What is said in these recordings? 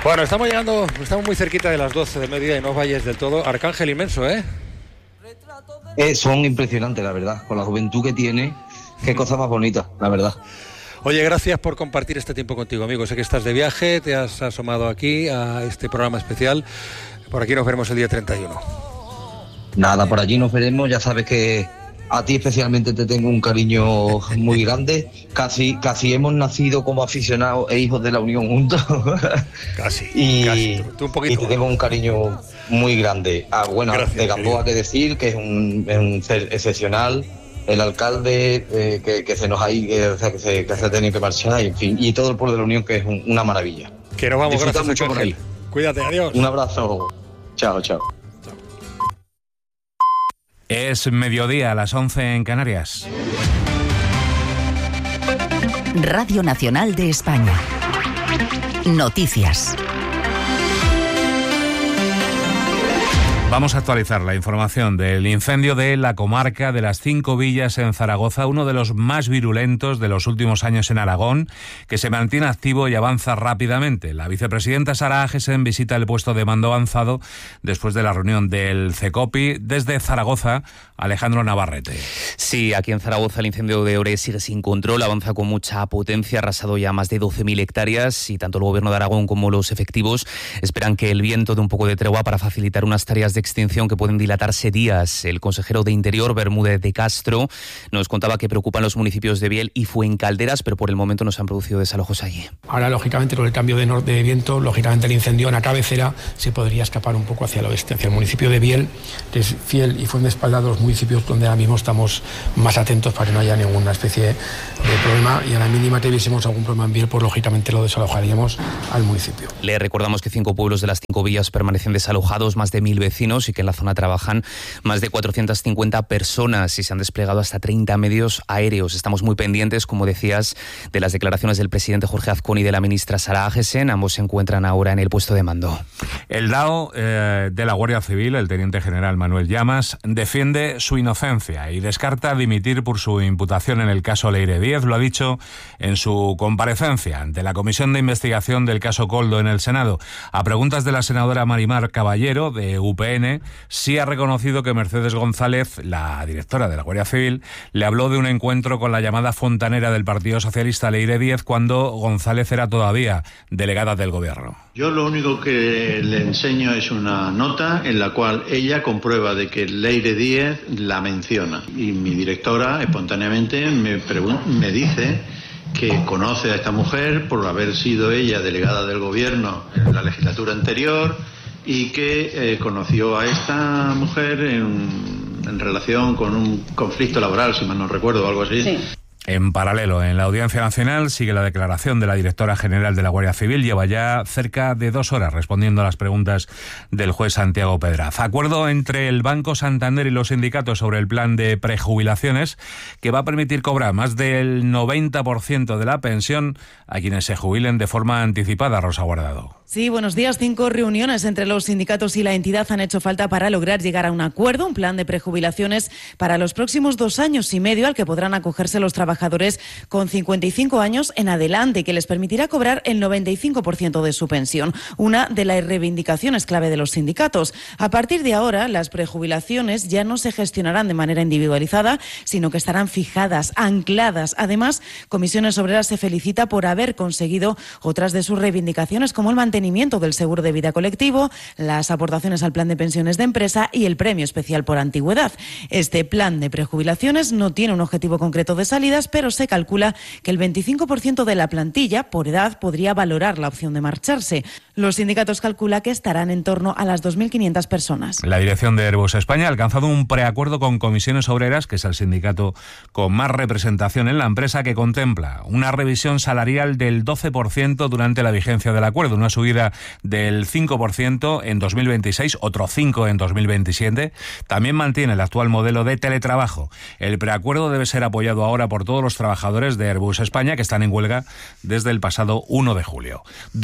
Bueno, estamos muy cerquita de las 12 de mediodía y no os vayáis del todo. Arcángel inmenso, ¿eh? Son impresionantes, la verdad, con la juventud que tiene, qué cosa más bonita, la verdad. Oye, gracias por compartir este tiempo contigo, amigo. Sé que estás de viaje, te has asomado aquí a este programa especial. Por aquí nos veremos el día 31. Nada, por allí nos veremos, ya sabes que a ti especialmente te tengo un cariño muy grande. Casi hemos nacido como aficionados e hijos de la Unión juntos. Casi. Tú un poquito. Y te tengo un cariño muy grande. Gracias, de Gamboa, que decir que es un ser excepcional. El alcalde que se nos ha ido, que se ha tenido que marchar, y en fin, y todo el pueblo de la Unión, que es una maravilla. Que nos vamos. Disfruta Gracias mucho por ahí. Cuídate, adiós. Un abrazo. Chao. Es mediodía, a las 11 en Canarias. Radio Nacional de España. Noticias. Vamos a actualizar la información del incendio de la comarca de las 5 Villas en Zaragoza, uno de los más virulentos de los últimos años en Aragón, que se mantiene activo y avanza rápidamente. La vicepresidenta Sara Agesen visita el puesto de mando avanzado después de la reunión del CECOPI. Desde Zaragoza, Alejandro Navarrete. Sí, aquí en Zaragoza el incendio de Ore sigue sin control, avanza con mucha potencia, ha arrasado ya más de 12.000 hectáreas y tanto el Gobierno de Aragón como los efectivos esperan que el viento dé un poco de tregua para facilitar unas tareas de extinción que pueden dilatarse días. El consejero de Interior, Bermúdez de Castro, nos contaba que preocupan los municipios de Biel y Fuencalderas, pero por el momento no se han producido desalojos allí. Ahora, lógicamente, con el cambio de viento, lógicamente el incendio en la cabecera se podría escapar un poco hacia el oeste, hacia el municipio de Biel, de Fiel y Fuenteespalda, los municipios donde ahora mismo estamos más atentos para que no haya ninguna especie de problema, y a la mínima que viésemos algún problema en Biel, pues lógicamente lo desalojaríamos al municipio. Le recordamos que 5 pueblos de las 5 villas permanecen desalojados, más de 1.000 vecinos, y que en la zona trabajan más de 450 personas y se han desplegado hasta 30 medios aéreos. Estamos muy pendientes, como decías, de las declaraciones del presidente Jorge Azcón y de la ministra Sara Agesen. Ambos se encuentran ahora en el puesto de mando. El DAO de la Guardia Civil, el teniente general Manuel Llamas, defiende su inocencia y descarta dimitir por su imputación en el caso Leire Díez. Lo ha dicho en su comparecencia ante la Comisión de Investigación del caso Koldo en el Senado. A preguntas de la senadora Marimar Caballero, de UPN, sí ha reconocido que Mercedes González, la directora de la Guardia Civil, le habló de un encuentro con la llamada fontanera del Partido Socialista, Leire Díez, cuando González era todavía delegada del Gobierno. Yo lo único que le enseño es una nota en la cual ella comprueba de que Leire Díez la menciona. Y mi directora espontáneamente me dice que conoce a esta mujer por haber sido ella delegada del Gobierno en la legislatura anterior, y que conoció a esta mujer en relación con un conflicto laboral, si mal no recuerdo, o algo así. Sí. En paralelo, en la Audiencia Nacional sigue la declaración de la directora general de la Guardia Civil. Lleva ya cerca de 2 horas respondiendo a las preguntas del juez Santiago Pedraz. Acuerdo entre el Banco Santander y los sindicatos sobre el plan de prejubilaciones que va a permitir cobrar más del 90% de la pensión a quienes se jubilen de forma anticipada. Rosa Guardado. Sí, buenos días. 5 reuniones entre los sindicatos y la entidad han hecho falta para lograr llegar a un acuerdo, un plan de prejubilaciones para los próximos 2 años y medio al que podrán acogerse los trabajadores con 55 años en adelante, que les permitirá cobrar el 95% de su pensión, una de las reivindicaciones clave de los sindicatos. A partir de ahora, las prejubilaciones ya no se gestionarán de manera individualizada, sino que estarán fijadas, ancladas. Además, Comisiones Obreras se felicita por haber conseguido otras de sus reivindicaciones, como el mantenimiento del seguro de vida colectivo, las aportaciones al plan de pensiones de empresa y el premio especial por antigüedad. Este plan de prejubilaciones no tiene un objetivo concreto de salidas, pero se calcula que el 25% de la plantilla por edad podría valorar la opción de marcharse. Los sindicatos calculan que estarán en torno a las 2.500 personas. La dirección de Airbus España ha alcanzado un preacuerdo con Comisiones Obreras, que es el sindicato con más representación en la empresa, que contempla una revisión salarial del 12% durante la vigencia del acuerdo, una subida del 5% en 2026, otro 5% en 2027. También mantiene el actual modelo de teletrabajo. El preacuerdo debe ser apoyado ahora por todos los trabajadores de Airbus España, que están en huelga desde el pasado 1 de julio.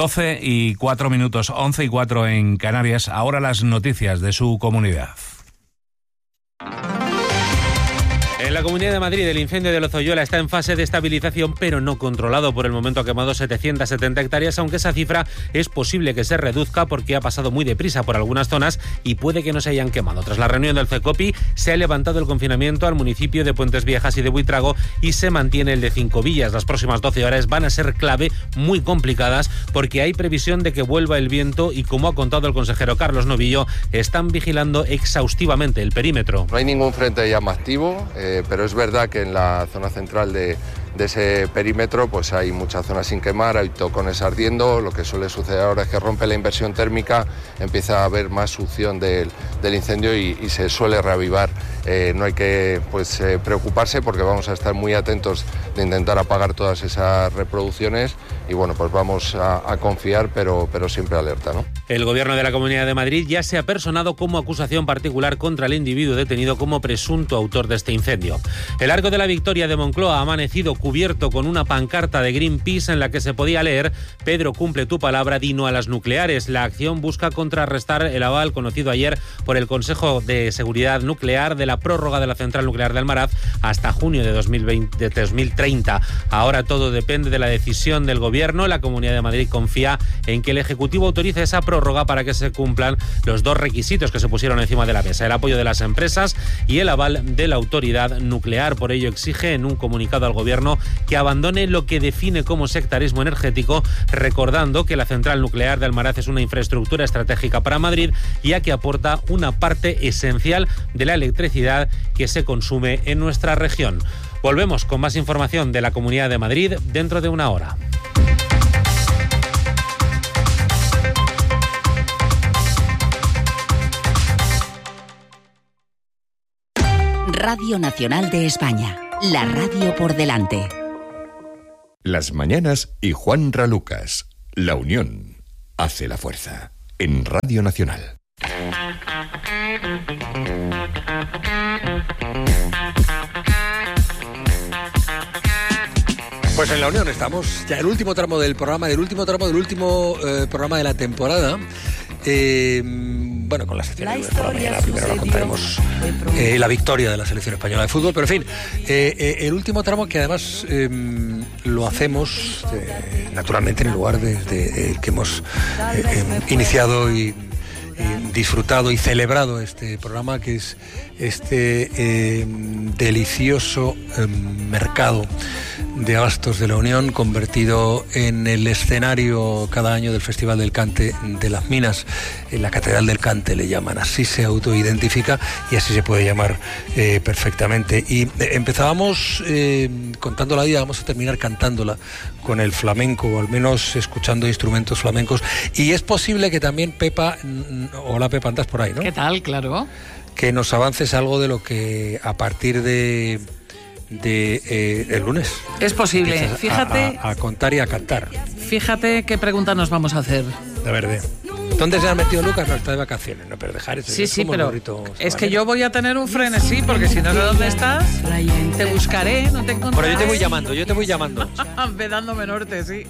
12:04 minutos, 11:04 en Canarias. Ahora las noticias de su comunidad. En la Comunidad de Madrid, el incendio de Lozoyola está en fase de estabilización, pero no controlado. Por el momento ha quemado 770 hectáreas, aunque esa cifra es posible que se reduzca porque ha pasado muy deprisa por algunas zonas y puede que no se hayan quemado. Tras la reunión del CECOPI, se ha levantado el confinamiento al municipio de Puentes Viejas y de Buitrago y se mantiene el de Cinco Villas. Las próximas 12 horas van a ser clave, muy complicadas, porque hay previsión de que vuelva el viento y, como ha contado el consejero Carlos Novillo, están vigilando exhaustivamente el perímetro. No hay ningún frente de llama activo, pero es verdad que en la zona central de ese perímetro pues hay muchas zonas sin quemar, hay tocones ardiendo. Lo que suele suceder ahora es que rompe la inversión térmica, empieza a haber más succión del incendio y se suele reavivar. No hay que preocuparse, porque vamos a estar muy atentos de intentar apagar todas esas reproducciones y bueno, pues vamos a confiar, pero siempre alerta, ¿no? El Gobierno de la Comunidad de Madrid ya se ha personado como acusación particular contra el individuo detenido como presunto autor de este incendio. El Arco de la Victoria de Moncloa ha amanecido cubierto con una pancarta de Greenpeace en la que se podía leer: Pedro, cumple tu palabra, di no a las nucleares. La acción busca contrarrestar el aval conocido ayer por el Consejo de Seguridad Nuclear de la prórroga de la central nuclear de Almaraz hasta junio de 2030. Ahora todo depende de la decisión del Gobierno. La Comunidad de Madrid confía en que el Ejecutivo autorice esa prórroga para que se cumplan los dos requisitos que se pusieron encima de la mesa: el apoyo de las empresas y el aval de la autoridad nuclear. Por ello exige en un comunicado al Gobierno que abandone lo que define como sectarismo energético, recordando que la central nuclear de Almaraz es una infraestructura estratégica para Madrid, ya que aporta una parte esencial de la electricidad que se consume en nuestra región. Volvemos con más información de la Comunidad de Madrid dentro de una hora. Radio Nacional de España, la radio por delante. Las mañanas y Juan Ralucas. La unión hace la fuerza. En Radio Nacional. Pues en la unión estamos, ya el último tramo del programa, programa de la temporada. Bueno, con la sección de por la mañana, primero la contaremos la victoria de la selección española de fútbol, pero en fin, el último tramo, que además lo hacemos naturalmente en el lugar desde el que hemos iniciado y disfrutado y celebrado este programa, que es este delicioso mercado de abastos de la Unión, convertido en el escenario cada año del Festival del Cante de las Minas. En la Catedral del Cante le llaman, así se autoidentifica y así se puede llamar perfectamente. Y empezábamos contándola y vamos a terminar cantándola con el flamenco, o al menos escuchando instrumentos flamencos. Y es posible que también Pepa, hola Pepa, andas por ahí, ¿no? ¿Qué tal? Claro. Que nos avances algo de lo que a partir de el lunes es posible. Fíjate a contar y a cantar. Fíjate qué pregunta nos vamos a hacer. De verdad. ¿Dónde se ha metido Lucas? No, está de vacaciones, no, pero dejar eso. Sí, pero es que yo voy a tener un frenesí, porque si no sé dónde estás, te buscaré, no te encontraré. Pero yo te voy llamando. Ve dándome norte, sí.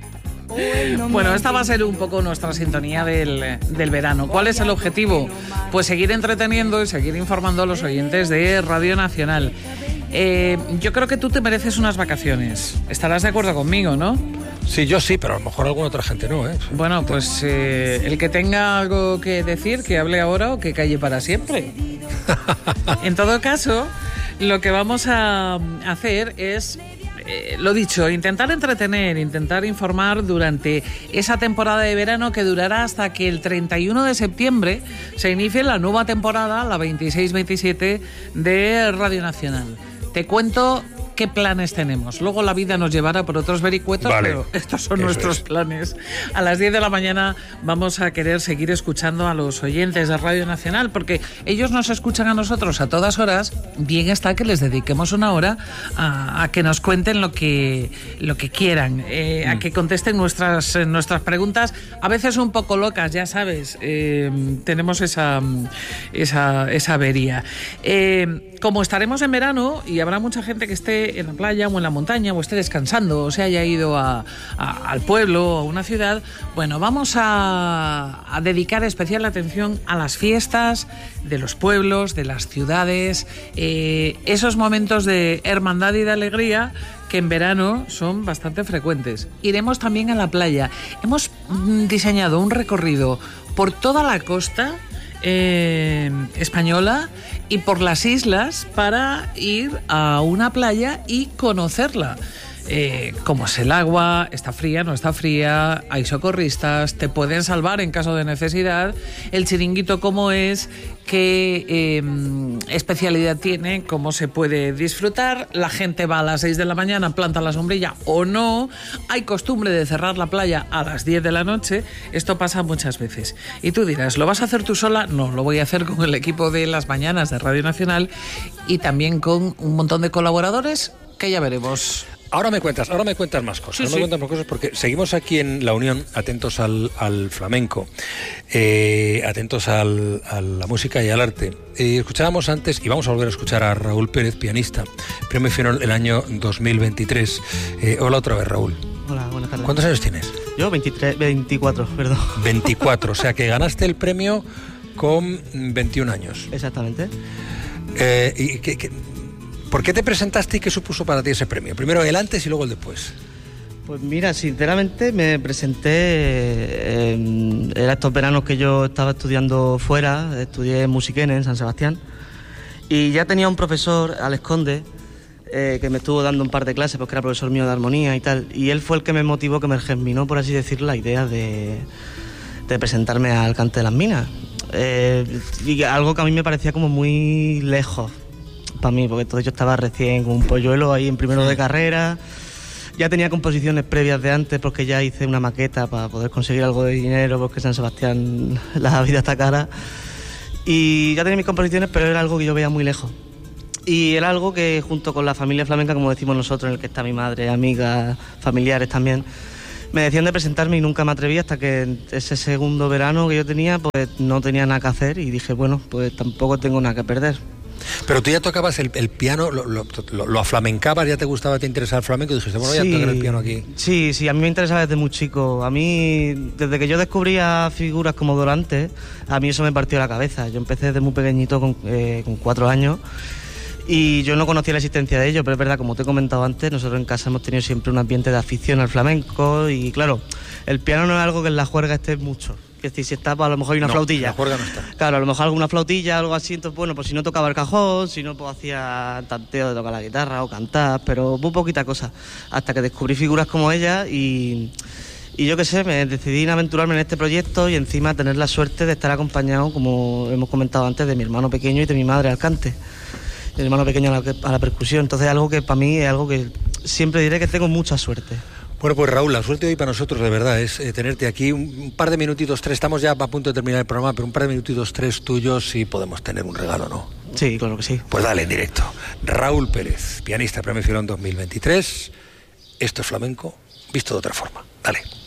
Bueno, esta va a ser un poco nuestra sintonía del verano. ¿Cuál es el objetivo? Pues seguir entreteniendo y seguir informando a los oyentes de Radio Nacional. Yo creo que tú te mereces unas vacaciones. Estarás de acuerdo conmigo, ¿no? Sí, yo sí, pero a lo mejor alguna otra gente no, ¿eh? Bueno, pues el que tenga algo que decir, que hable ahora o que calle para siempre. En todo caso, lo que vamos a hacer es, lo dicho, intentar entretener, intentar informar durante esa temporada de verano que durará hasta que el 31 de septiembre se inicie la nueva temporada, la 26-27 de Radio Nacional. Te cuento qué planes tenemos. Luego la vida nos llevará por otros vericuetos, vale, pero estos son nuestros planes. A las 10 de la mañana vamos a querer seguir escuchando a los oyentes de Radio Nacional, porque ellos nos escuchan a nosotros a todas horas. Bien está que les dediquemos una hora a que nos cuenten lo que quieran, a que contesten nuestras preguntas, a veces un poco locas, ya sabes, tenemos esa avería. Como estaremos en verano y habrá mucha gente que esté esté en la playa o en la montaña o esté descansando o se haya ido al pueblo o a una ciudad, bueno, vamos a dedicar especial atención a las fiestas de los pueblos, de las ciudades, esos momentos de hermandad y de alegría que en verano son bastante frecuentes. Iremos también a la playa. Hemos diseñado un recorrido por toda la costa española y por las islas para ir a una playa y conocerla. Cómo es el agua, está fría, no está fría, hay socorristas, te pueden salvar en caso de necesidad, el chiringuito cómo es, qué especialidad tiene, cómo se puede disfrutar, la gente va a las 6 de la mañana, planta la sombrilla o no, hay costumbre de cerrar la playa a las 10 de la noche, esto pasa muchas veces. Y tú dirás, ¿lo vas a hacer tú sola? No, lo voy a hacer con el equipo de Las Mañanas de Radio Nacional y también con un montón de colaboradores que ya veremos. Ahora me cuentas más cosas. Sí, me cuentas más cosas porque seguimos aquí en La Unión, atentos al flamenco, atentos a la música y al arte. Escuchábamos antes, y vamos a volver a escuchar a Raúl Pérez, pianista, premio Fionol el año 2023. Hola otra vez, Raúl. Hola, buenas tardes. ¿Cuántos años tienes? Yo 24, perdón. 24, o sea que ganaste el premio con 21 años. Exactamente. ¿Por qué te presentaste y qué supuso para ti ese premio? Primero el antes y luego el después. Pues mira, sinceramente me presenté, era estos veranos que yo estaba estudiando fuera, estudié Musiquene en San Sebastián, y ya tenía un profesor, Alex Conde, que me estuvo dando un par de clases porque era profesor mío de armonía y tal, y él fue el que me motivó, que me germinó, por así decirlo, la idea de presentarme al Cante de las Minas. Y algo que a mí me parecía como muy lejos para mí, porque entonces yo estaba recién con un polluelo ahí en primero de carrera, ya tenía composiciones previas de antes porque ya hice una maqueta para poder conseguir algo de dinero porque San Sebastián la vida está cara, y ya tenía mis composiciones, pero era algo que yo veía muy lejos, y era algo que junto con la familia flamenca, como decimos nosotros, en el que está mi madre, amigas, familiares también, me decían de presentarme y nunca me atreví hasta que ese segundo verano que yo tenía, pues no tenía nada que hacer y dije, bueno, pues tampoco tengo nada que perder. Pero tú ya tocabas el piano, lo aflamencabas, ya te gustaba, te interesaba el flamenco y dijiste, bueno, ya tocar el piano aquí. Sí, a mí me interesaba desde muy chico. A mí, desde que yo descubría figuras como Dorantes, a mí eso me partió la cabeza. Yo empecé desde muy pequeñito, con 4 años, y yo no conocía la existencia de ello, pero es verdad, como te he comentado antes, nosotros en casa hemos tenido siempre un ambiente de afición al flamenco y claro, el piano no es algo que en la juerga esté mucho. Es decir, si está, pues a lo mejor hay una flautilla. La juerga no está. Claro, a lo mejor alguna flautilla, algo así, entonces bueno, pues si no tocaba el cajón, si no, pues hacía tanteo de tocar la guitarra o cantar, pero muy poquita cosa. Hasta que descubrí figuras como ella y yo qué sé, me decidí a aventurarme en este proyecto y encima tener la suerte de estar acompañado, como hemos comentado antes, de mi hermano pequeño y de mi madre al cante. Y mi hermano pequeño a la percusión. Entonces algo que para mí es algo que siempre diré que tengo mucha suerte. Bueno, pues Raúl, la suerte hoy para nosotros de verdad es tenerte aquí un par de minutitos, 3, estamos ya a punto de terminar el programa, pero un par de minutitos, 3 tuyos, sí podemos tener un regalo, ¿no? Sí, claro que sí. Pues dale, en directo. Raúl Pérez, pianista, premio Fionol 2023. Esto es flamenco, visto de otra forma. Dale.